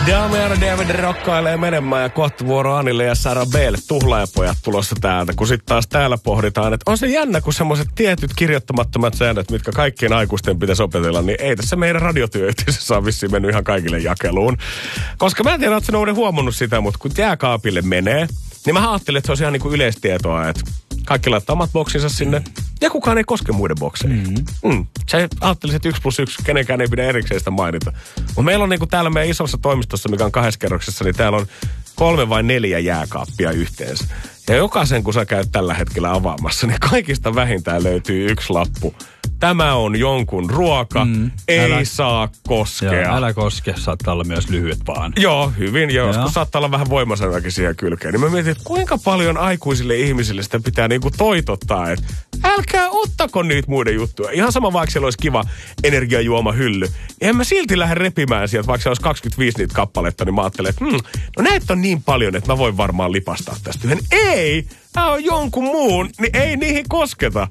Damian David rokkailee menemään ja kohta vuoro Anille ja Sarah Belle, tuhlaajapojat tulossa täältä. Kun sitten taas täällä pohditaan, että on se jännä, kun semmoiset tietyt kirjoittamattomat säännöt, mitkä kaikkien aikuisten pitäisi opetella, niin ei tässä meidän radiotyöyhteisössä ole vissiin mennyt ihan kaikille jakeluun. Koska mä en tiedä, ootko sinä huomannut sitä, mutta kun jääkaapille menee, niin mä ajattelin, että se on ihan niin kuin yleistietoa, että kaikki laittaa omat boksinsa sinne ja kukaan ei koske muiden bokseihin. Sä ajattelisit, että 1+1, kenenkään ei pidä erikseen sitä mainita. Mutta meillä on niin kuin täällä meidän isossa toimistossa, mikä on 2 kerroksessa, niin täällä on 3 vai 4 jääkaappia yhteensä. Ja jokaisen, kun sä käyt tällä hetkellä avaamassa, niin kaikista vähintään löytyy 1 lappu. Tämä on jonkun ruoka, ei saa koskea. Joo, älä koske, saattaa olla myös lyhyet vaan. Joo, hyvin. Ja joskus saattaa olla vähän voimasanakin siihen kylkeen. Niin mä mietin, että kuinka paljon aikuisille ihmisille sitä pitää niinku toitottaa, että älkää ottako niitä muiden juttuja. Ihan sama, vaikka siellä olisi kiva energiajuomahylly. En mä silti lähde repimään sieltä, vaikka se olisi 25 niitä kappaletta, niin mä ajattelen, että no näitä on niin paljon, että mä voin varmaan lipastaa tästä yhden. Ei! Tää on jonkun muun, niin ei niihin kosketa.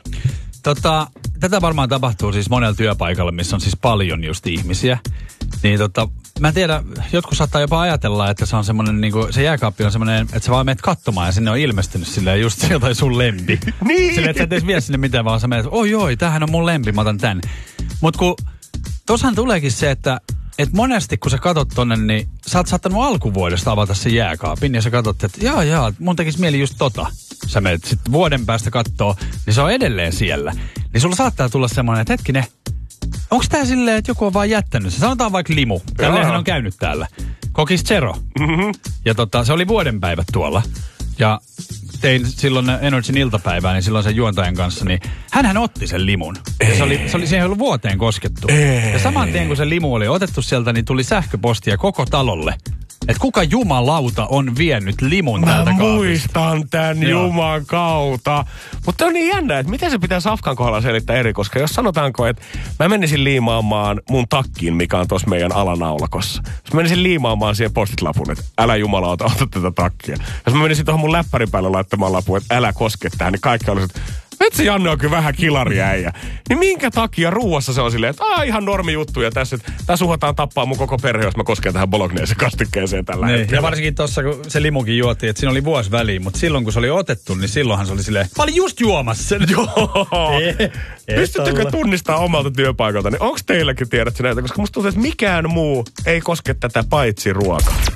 Tätä varmaan tapahtuu siis monella työpaikalla, missä on siis paljon just ihmisiä. Niin mä en tiedä, jotkut saattaa jopa ajatella, että se on semmoinen, niinku, se jääkaappi on semmoinen, että sä vaan menet katsomaan ja sinne on ilmestynyt silleen just jotain sun lempi. Niin. Silleen, että sä et edes vie sinne mitään, vaan sä menet, oi, tämähän on mun lempi, mä otan tän. Mut kun tossahan tuleekin se, että monesti kun sä katot tonne, niin sä oot saattanut alkuvuodesta avata sen jääkaapin ja sä katot, että jaa, mun tekisi mieli just Sä menet sitten vuoden päästä kattoo, niin se on edelleen siellä. Niin sulla saattaa tulla semmoinen, että hetkinen, onko tää silleen, että joku on vaan jättänyt se? Sanotaan vaikka Limu. Tälleenhän on käynyt täällä. Kokis Zero. Ja se oli vuodenpäivät tuolla. Ja tein silloin Energyn iltapäivää, niin silloin sen juontajan kanssa, niin hänhän otti sen limun. Ja se oli siihen ollut vuoteen koskettu. Ja saman tien, kun se limu oli otettu sieltä, niin tuli sähköpostia koko talolle. Että kuka jumalauta on vienyt limun täältä kaapista? Mä muistan tän jumakauta. Mutta on niin jännä, että miten se pitää Safkan kohdalla selittää eri, koska jos sanotaanko, että mä menisin liimaamaan mun takkiin, mikä on tuossa meidän alanaulakossa. Jos mä menisin liimaamaan siihen postitlapun, että älä jumalauta, ota tätä takkia. Jos mä menisin tuohon mun läppärin päälle laittamaan lapun, että älä koske tähän, niin kaikki olisi, että Metsä Janne on kyllä vähän kilariäijä. Niin minkä takia ruuassa se on silleen, että ihan normi juttu ja tässä uhataan tappaa mun koko perhe, jos mä kosken tähän bolognese-kastikkeeseen tällä hetkellä. Ja varsinkin tossa, kun se limukin juotiin, että siinä oli vuosi väliin, mutta silloin kun se oli otettu, niin silloinhan se oli silleen, mä olin just juomassa sen. Joo. Pystyttekö tunnistamaan omalta työpaikalta, niin onko teilläkin tiedätkö näitä? Koska musta tuntuu, että mikään muu ei koske tätä paitsi ruoka.